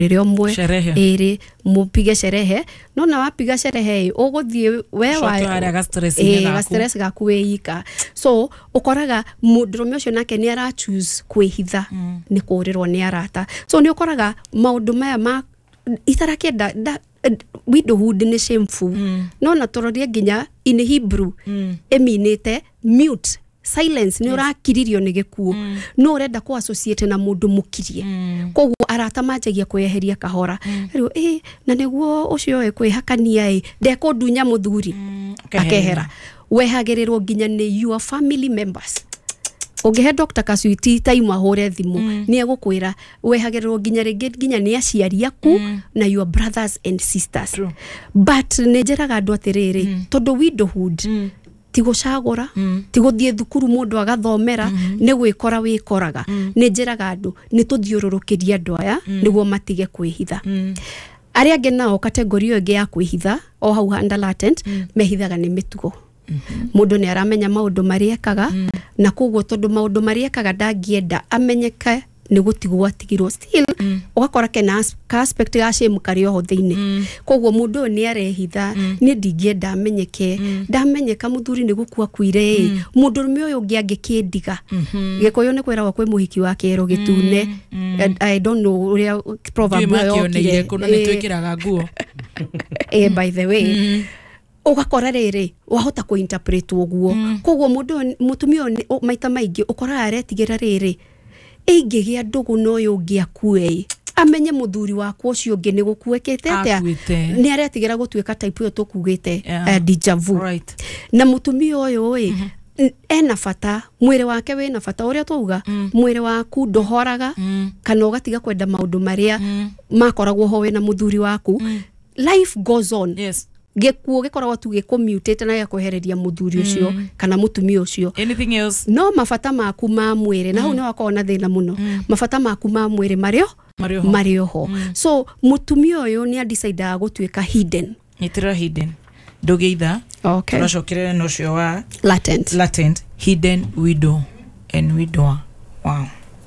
mwe eri mupige sherehe no na wapiga sherehe uguthie we wa stress gakueika so ukoraga mudrume ucio nake ni ara choose kwihitha ni kurirwo ni arata so ni ukoraga maundu maya ma itarakenda widowhood ni shameful no na tororia ginya in Hebrew eminite mute silence ni urakiririo ni gikuo no urenda ku associate na mundu mukirie koguo arata manjagia kweheria kahora rero na niguo ucio ekwihakania ndeko dunya muthuri akehera wehagirirwo ginya ni your family members ungehe Dr. Kaswiti time ahore thimu ni egukwira wehagirirwo ginya ni aciari aku na your brothers and sisters but nejeraga andu atiriri tondu widowhood tigocagura tiguthie thukuru mundu agathomera ni gwikora wikoraga ni njiraga andu ni tuthiururukiria andu aya niguo matige kwihitha aria ange nao category iyo ingi ya kwihitha o hau under latent mehithaga ni mitugo mundu ni aramenya maundu mariekaga na koguo tondu maundu mariekaga ndangienda amenyeka ni gutigwo atigirwo still ugakora kena aspect ya shame kario ho thiini koguo mundu ni arehitha ni ndingienda amenyeke ndamenyeka muthuri ni gukua kuire mundu rume uyu ungi angikindiga gikoyo ni kwira kwi muhiki wa kero gitune I don't know uria proverb yo kire kuna ni twikiraga nguo by the way ugakora riri wahota ku interpret uguo koguo mundu mutumio maita maingi ukora aretigira riri ingigia ndugu no yungia kue amenye muthuri wakwa ucio ungi ni gukuekete atia ni aretigira gutweka type yo tukugite deja vu na mutumia uyu ena fata mwire wake we na fata uria tuuga mwire waku ndohoraga kana ugatiga kwenda maundu maria makoragwo ho we na muthuri waku life goes on gekuo gikoragwo tu gikumutate na yakwehereria muthuri ucio kana mutumia ucio anything else no mafata maku ma mwire na hu ne wakona thina muno mafata maku ma mwire mario ho so mutumia uyu ni decide gutweka hidden itira hidden dogeitha okay turacokere no cio wa latent hidden widow and widower wow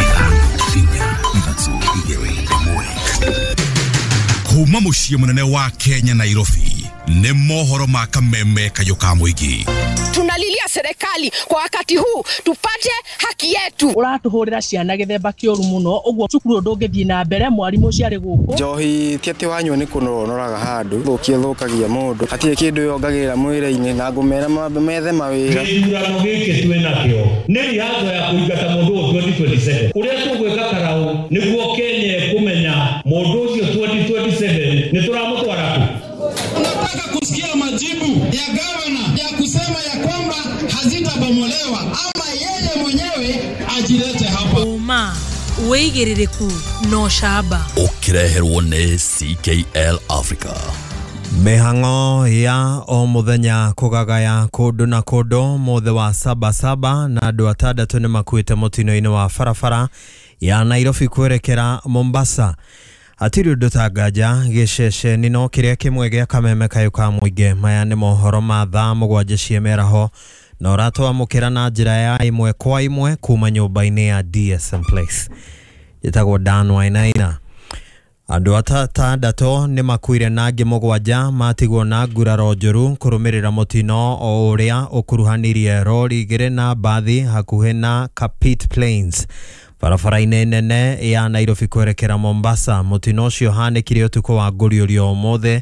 kuma muciĩ munene wa Kenya Nairobi ni mohoro ma kameme kayuka muigi tunalilia serikali kwa wakati huu tupate haki yetu uratuhurira ciana githemba kioru muno uguo cukuru ndungithie na mbere mwarimu ciari guku njohi tiati wanyu ni kunonoraga handu thukia mundu hatie kindu yongagira mwire-ini na ngumera methe mawira githurano giki twinakio ni rihanzo ya kuingata mundu 2027 uria tugwika karau niguo Kenya kumenya mundu ucio 2027 ni turamutwara ku. Unataka kusikia majibu ya gavana ya kusema ya kwamba hazitabomolewa ama yeye mwenyewe ajilete hapa. Uma weigiririku no shaba ukireherwo ni CKL Africa. Mihango ya o muthenya kugagaya kundu na kundu muthe wa 77 na andu 6 ni makuite mutino-ini wa farafara ya Nairobi kwerekera Mombasa. Atiri ndutangaja gicece nino kiria kimwe gia kameme kayuka muige maya ni mohoro ma thaa 7 ciemeraho na uratwamukira na njira ya imwe kwa imwe kuma nyumba-ini ya DSM Place. Jitagwo Dan Wainaina. Andu 6 ni makuire na angi 7 matigwo na nguraro njuru kurumirira mutino o uria ukuruhanirie rori igiri na bathi hakuhe na Kapit Plains. Barabara-ini nene ya Nairobi kwerekera Mombasa mutino ucio hanikire utuko wa nguriurio mothe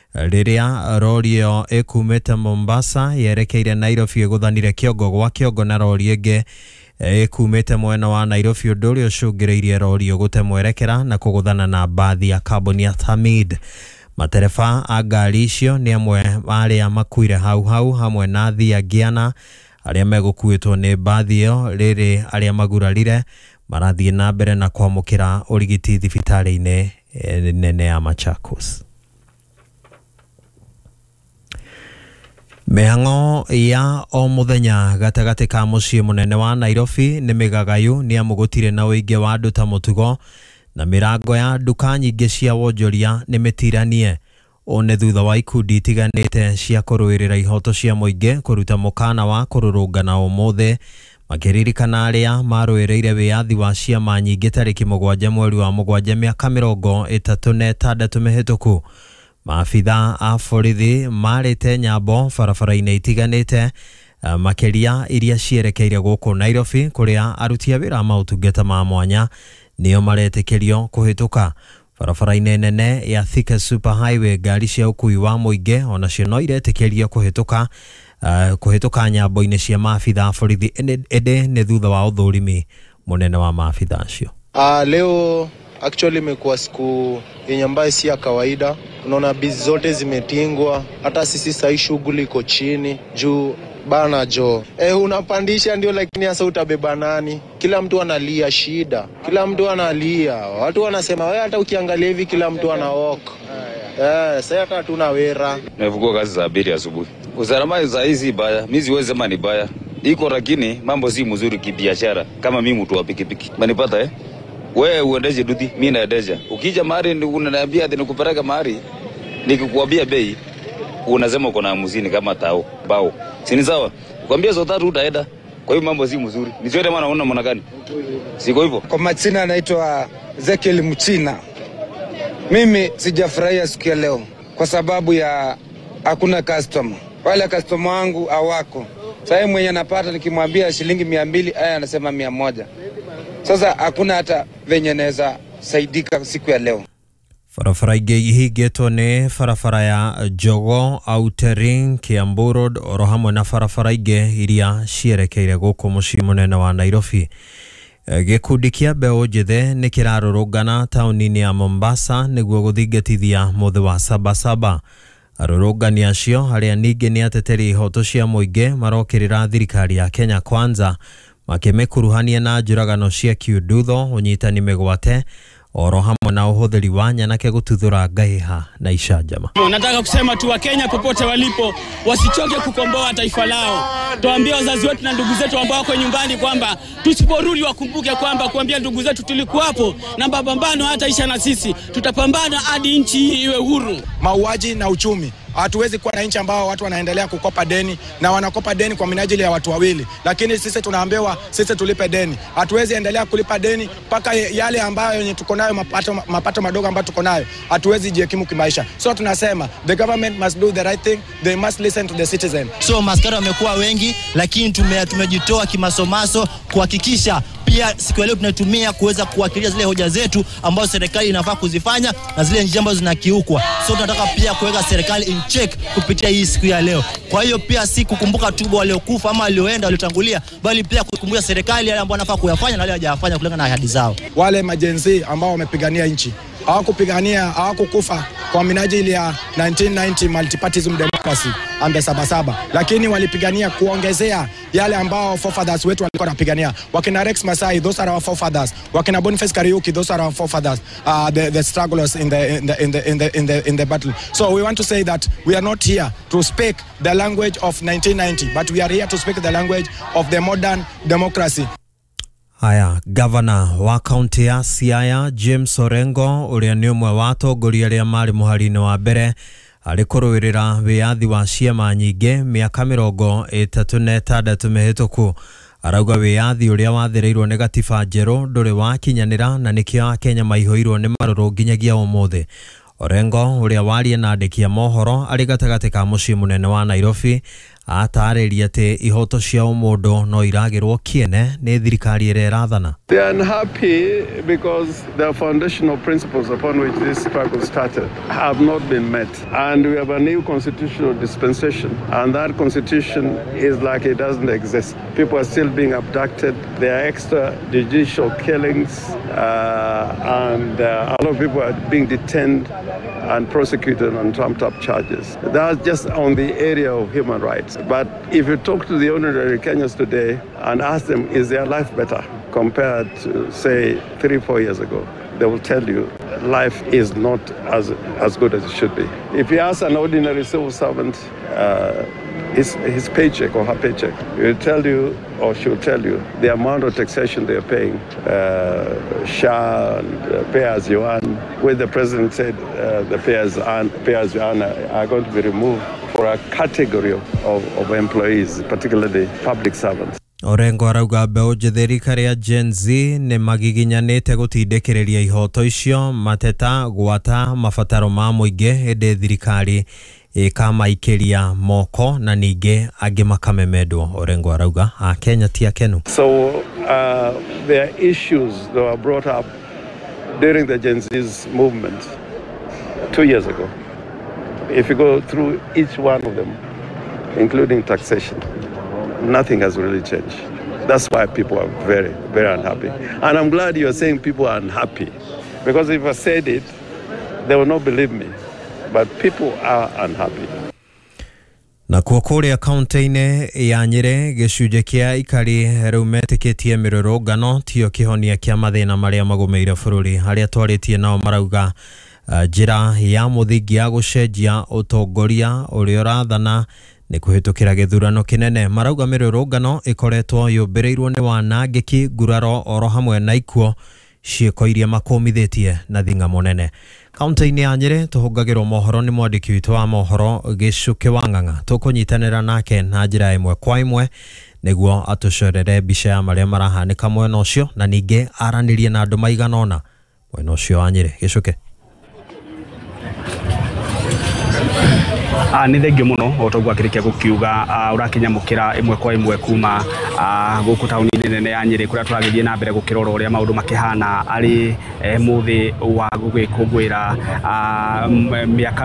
riria rori iyo ikumite Mombasa yerekeire Nairobi iguthanire kiongo gwa kiongo na rori ingi ikumite mwena wa Nairobi undu uria ucungireirie rori ugute mwerekera na kuguthana na bathi ya Carboniat Hamid. Matereba a ngari icio ni amwe aria makuire hau hamwe na Thia Giana aria megukuitwo ni bathi iyo riri aria magurarire marathie na mbere na kwamukira urigiti thibitari-ini nene ya Machakos. Mihango ya o muthenya gatagati ka muciĩ munene wa Nairobi ni migagayu ni amugutire na uingi wa andu ta mutugo na mirango ya nduka nyingi cia wonjoria ni mitiranie one thutha wa ikundi itiganite cia kuruirira ihoto cia muingi kuruta mukana wa kururungana umuthe makiririkana aria marũĩrĩire wĩyathi wa ciama nyingĩ tarĩki 7 mweri wa 7 mĩaka 36 mĩhĩtũku. Maabitha a borithi marĩte nyambo barabara-inĩ itiganĩte makeria iria cierekeire gũkũ Nairobi, kũrĩa aruti a wĩra maũtungata ma mwanya nĩo maretĩkĩrio kũhĩtũka. Barabara-inĩ nene ya Thika Super Highway ngari cia ũkui wa mũingĩ onacio no iretĩkĩrio kũhĩtũka nyambo-inĩ cia maabitha a borithi ĩndĩ nĩ thutha wa ũthũrimi mũnene wa maabitha acio. Leo actually imekuwa siku yenye ambayo si ya kawaida. Unaona bizi zote zimetingwa, hata sisi sahi shughuli iko chini juu bana jo. Unapandisha ndio, lakini hasa utabeba nani? Kila mtu analia shida. Kila mtu analia. Watu wanasema wewe hata ukiangalia hivi kila mtu ana walk. Sasa hata tuna wera. Nimefungua kazi za abiri asubuhi. Usalama za hizi baya. Mimi siwezi sema ni baya. Iko lakini mambo si mzuri kibiashara kama mimi mtu wa pikipiki. Manipata wewe uendeje duty, mimi naendeja. Ukija mahali unaniambia ati nikupeleka mahali, nikikuambia bei unasema uko na 50 kama bao. Si ni sawa? Ukwambia zote tatu utaenda. Kwa hiyo mambo si mzuri. Nisione maana unaona mbona gani? Siko hivyo. Kwa majina anaitwa Ezekiel Mchina. Mimi sijafurahia siku ya leo kwa sababu ya hakuna customer. Wale customer wangu hawako. Sasa mwenye anapata nikimwambia shilingi 200, aya anasema 100. Sasa hakuna hata venye naweza saidika siku ya leo. Barabara ingĩ ihingĩtwo nĩ barabara ya Jogo, Outer Ring, Kiambu Road oro hamwe na barabara ingĩ iria cierekeire gũkũ mũciĩ mũnene wa Nairobi. Gĩkundi kĩa mbeũ njĩthĩ nĩ kĩrarũrũngana taũni-inĩ ya Mombasa nĩguo gũthingatithia mũthĩ wa Sabasaba. Arũrũngani acio arĩa ningĩ nĩ ateteri ihoto cia mũingĩ marokĩrĩra thirikari ya Kenya Kwanza makĩmĩkuruhania na njũragano cia kiundutho, ũnyitani mĩgwate oro hamwe na ũhũthĩri wa nyanake gũtuthũra ngahĩha na icanjama. Nataka kusema tu wa Kenya popote walipo wasichoke kukomboa taifa lao. Tuambie wazazi wetu na ndugu zetu ambao wako nyumbani kwamba tusiporudi wakumbuke kwamba kuambia ndugu zetu tulikuwapo na mapambano hata isha na sisi. Tutapambana hadi nchi hii iwe huru. Mauaji na uchumi. Hatuwezi kuwa na nchi ambao watu wanaendelea kukopa deni na wanakopa deni kwa minajili ya watu wawili. Lakini sisi tunaambiwa sisi tulipe deni. Hatuwezi endelea kulipa deni mpaka yale ambayo yenye tuko nayo mapato madogo ambayo tuko nayo. Hatuwezi jihekimu kimaisha. So tunasema the government must do the right thing. They must listen to the citizen. So maskari wamekuwa wengi lakini tumejitoa kimasomaso kuhakikisha pia siku leo tunatumia kuweza kuwakilisha zile hoja zetu ambazo serikali inafaa kuzifanya na zile njia ambazo zinakiukwa. So tunataka pia kuweka serikali in check kupitia hii siku ya leo. Kwa hiyo pia si kukumbuka tu waliokufa ama walioenda waliotangulia, bali pia kukumbuka serikali yale ambayo wanafaa kuyafanya na wale hawajafanya kulingana na ahadi zao. Wale majenzi ambao wamepigania nchi hawakukufa kwa minajili ya 1990 multipartyism democracy and the Sabasaba, lakini walipigania kuongezea yale ambao forefathers wetu walikuwa wanapigania. Wakina Rex Masai, those are our forefathers. Wakina Boniface Kariuki, those are our forefathers. The strugglers in the battle. So we want to say that we are not here to speak the language of 1990, but we are here to speak the language of the modern democracy. Haya, Governor wa kaunti ya Siaya James Orengo uria ni umwe wa atongoria aria mari muhari-ini wa mbere ari kurũĩrĩra wĩyathi wa ciama nyingĩ mĩaka 36 mĩhĩtũku. Arauga wĩyathi ũrĩa wathĩrĩirwo nĩ gatiba njerũ ndũrĩ wakinyanĩra na nĩkĩo Akenya maihũirwo nĩ marũrũ nginyagia ũmũthĩ. Orengo uria waria na andĩki a mohoro arĩ gatagatĩ ka mũciĩ mũnene wa Nairobi atarĩria atĩ ihoto cia ũmũndũ no iragĩrwo kiene nĩ thirikari ĩrĩa ĩrathana. They are unhappy because the foundational principles upon which this struggle started have not been met. And we have a new constitutional dispensation. And that constitution is like it doesn't exist. People are still being abducted. There are extrajudicial killings. And a lot of people are being detained and prosecuted on trumped-up charges. That's just on the area of human rights. But if you talk to the ordinary Kenyans today and ask them, is their life better compared to, say, 3-4 years ago, they will tell you life is not as good as it should be. If you ask an ordinary civil servant his paycheck or her paycheck, he'll tell you or she'll tell you the amount of taxation they're paying, SHA and pay as you earn, where the president said the pay as you earn are going to be removed for a category of employees, particularly public servants. Orengo arauga mbeũ njĩthĩ karia Gen Z nĩ magiginyanĩte gũtindĩkĩrĩria ihoto icio mateta gwata mabataro ma mũingĩ hĩndĩ thirikari ĩkamaikĩria moko na ningĩ angĩ makamemendwo. Orengo arauga a Kenya ti akenu. So there are issues that were brought up during the Gen Z's movement 2 years ago. If you go through each one of them, including taxation, nothing has really changed. That's why people are very, very unhappy. And I'm glad you're saying people are unhappy. Because if I said it, they will not believe me. But people are unhappy. Na kuokoria kaunti-inĩ ya Nyeri gĩcunjĩ kĩa ikari rĩu metĩkĩtie mĩrũrũngano tio kĩhonia kĩa mathĩna marĩa magũmĩire bũrũri. Harĩa twarĩtie nao marauga njĩra ya mũthingi ya gũcenjia ũtongoria ũrĩa ũrathana nĩ kũhĩtũkĩra gĩthurano kĩnene. Marauga mĩrũrũngano ĩkoretwo yũmbĩrĩirwo nĩ wanangĩki, nguraro oro hamwe na ikuũ ciĩko iria makũmithĩtie na thing'a mũnene. Kaunti-inĩ ya Nyeri tũhũngagĩrwo mohoro nĩ mwandĩki witũ wa mohoro Gĩcũkĩ wa Ng'ang'a. Tũkũnyitanĩra nake na njĩra ĩmwe kwa ĩmwe nĩguo atũcorere mbica ya marĩa marahanĩka mwena ũcio na ningĩ aranĩrie na andũ maigana ũna mwena ũcio wa Nyeri. Gĩcũkĩ. Nĩ thengio mũno otogwa kĩrĩkia gũkiuga ũrakinyamũkĩra ĩmwe kwa ĩmwe kuma gũkũ taũni-inĩ nene ya Nyeri kũrĩa tũragĩthiĩ na mbere gũkĩrora ũrĩa maũndũ makĩhana arĩ mũthĩ wa gũgĩkũngũĩra mĩaka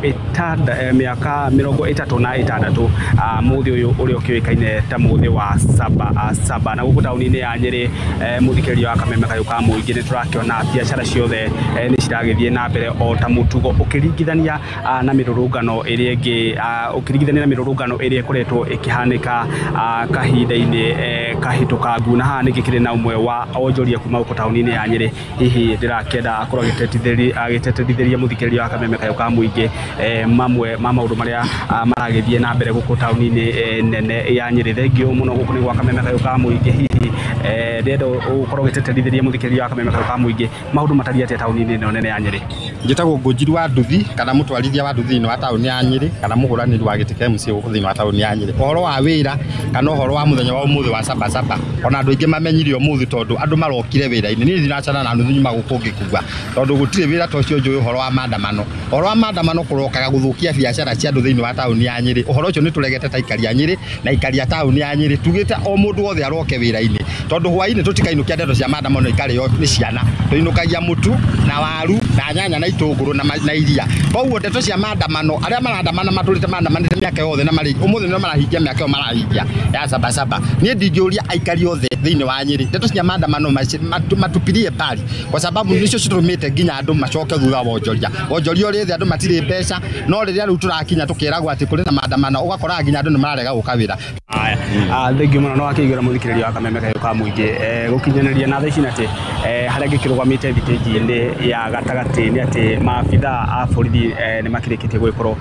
36 mũthĩ ũyũ ũrĩa ũkĩũĩkaine ta mũthĩ wa saba na gũkũ taũni-inĩ ya Nyeri. Mũthikĩrĩria wa Kameme Kayũ ka Mũingĩ nĩ tũrakĩona biacara ciothe nĩ ciragĩthiĩ na mbere o ta mũtugo ũkĩringithania na mĩrũrũngano ĩrĩa ĩngĩ ũkĩringithania na mĩrũrũngano ĩrĩa ĩkoretwo ĩkĩhanĩka kahinda-inĩ kahĩtũkangu. Na haha nĩ gĩkĩrĩ na ũmwe wa onjoria kuma gũkũ taũni-inĩ ya Nyeri. Hihi ndĩrakĩenda akorwo agĩtetithĩria mũthikĩrĩria wa Kameme Kayũ ka Mũingĩ mamwe ma maũndũ marĩa maragĩthiĩ na mbere gũkũ taũni-inĩ nene ya Nyeri. Thengio mũno gũkũ nĩ gwa Kameme Kayũ ka Mũingĩ. Hihi ndĩrenda ũkorwo ũgĩtetithĩria mũthikĩrĩria wa Kameme Kayũ ka Mũingĩ maũndũ matariĩ atĩa taũni-inĩ ĩno nene ya Nyeri. Njĩtagwo Ngũnjiri wa Nduthi kana mũtwarithia wa nduthi ĩno wa taũni ya Nyeri kana mũhũranĩri wa gĩtĩ kĩa MC gũkũ thĩinĩ wa taũni ya Nyeri. Ũhoro wa wĩra kana ũhoro wa mũthenya wa ũmũthĩ wa saba ona andũ aingĩ mamenyire ũmũthĩ tondũ andũ marokire wĩra-inĩ. Niĩ ndinacana na nuthu nyuma gũkũ ngĩkuga tondũ gũtirĩ wĩra ta ũcio njũĩ. Ũhoro wa maandamano, ũhoro wa maandamano kũrokaga gũthũkia biacara cia andũ thĩinĩ wa taũni ya Nyeri. Ũhoro ũcio nĩ tũregete ta ikari ya Nyeri na ikari ya taũni ya Nyeri tugĩte o mũndũ wothe aroke wĩra-inĩ tondũ hwaĩ-inĩ tũtikainũkia ndeto cia maandamano ikarĩo nĩ ciana. Tũinũkagia mũtu na waru na nyanya na itũngũrũ na iria. Koguo ndeto cia maandamano arĩa marandamana matũrĩte maandamanĩte mĩaka yothe na marĩ ũmũthĩ nĩo marahingia mĩaka ĩyo marahingia ya saba. Niĩ ndingĩũria aikari othe thĩinĩ wa Nyeri ndeto cia maandamano matupirie mbali kwa sababu nĩcio citũmĩte nginya andũ macoke thutha wa wonjoria. Wonjoria ũrĩ thĩ andũ matirĩ mbeca no rĩrĩa rĩu tũrakinya tũkeragwo atĩ kũrĩ na maandamano ũgakora nginya andũ nĩ mararega gũka wĩra. Thengio mũno no akĩigĩra mũthikĩrĩria wa Kameme Kayũ ka Mũingĩ gũkinyanĩria na thaa ici atĩ harĩa gĩkĩrũgamĩte thitĩnji-inĩ ya gatagatĩ nĩ atĩ maabithaa a borithi nĩ makĩrĩkĩtie gũgĩkorwo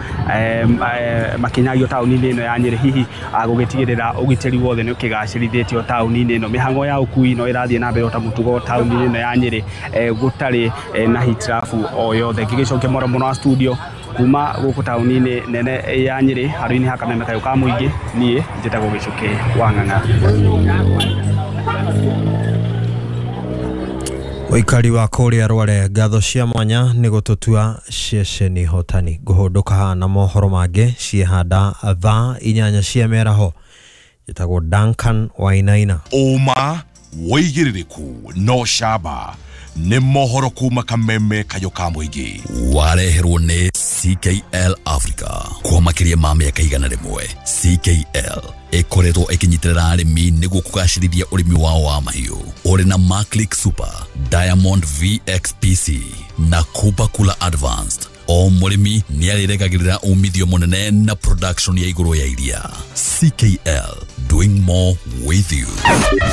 makinyagio taũni-inĩ ĩno ya Nyeri. Hihi gũgĩtigĩrĩra ũgitĩri wothe nĩ ũkĩgacĩrithĩtio taũni-inĩ ĩno. Mĩhang'o ya ũkui no ĩrathiĩ na mbere ta mũtugo taũni-inĩ ĩno ya Nyeri gũtarĩ na hitirabu o yothe. Ngĩgĩcokia mwaro mũno wa studio kuma gũkũ taũni-inĩ nene ya Nyeri handũ-inĩ ha Kameme Kayũ ka Mũingĩ, niĩ njĩtagwo Gĩcũkĩ wa Ng'ang'a. Ũikari wa kũrĩa Rware ngatho cia mwanya nĩ gũtũtua ceceni hotani. Ngũhũndũka haha na mohoro mangĩ ciĩhanda thaa 8 cia mĩaraho. Njĩtagwo Duncan Wainaina. Ũma wĩigĩrĩrĩku no camba nĩ mohoro kuma Kameme Kayũ ka Mũingĩ. Wareherwo nĩ CKL Africa kwa makĩria ma mĩaka 100. CKL ĩkoretwo ĩkĩnyitĩrĩra arĩmi nĩguo kũgacĩrithia ũrĩmi wao wa mahiũ. Ũrĩ na Maclick Super, Diamond VXPC na Kupa Kula Advanced. O mũrĩmi nĩ arĩregagĩrĩra umithio mũnene na production ya igũrũ ya iria. CKL, doing more with you.